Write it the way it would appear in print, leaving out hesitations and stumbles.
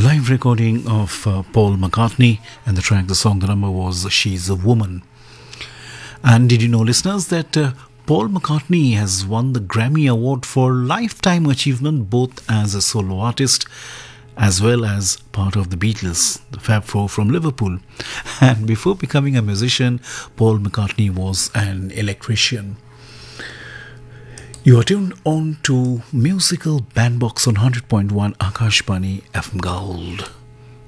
live recording of Paul McCartney, and the song, the number was She's a Woman. And did you know, listeners, that Paul McCartney has won the Grammy Award for Lifetime Achievement both as a solo artist as well as part of the Beatles, the Fab Four from Liverpool. And before becoming a musician, Paul McCartney was an electrician. You are tuned on to Musical Bandbox on 100.1 Akashbani FM Gold.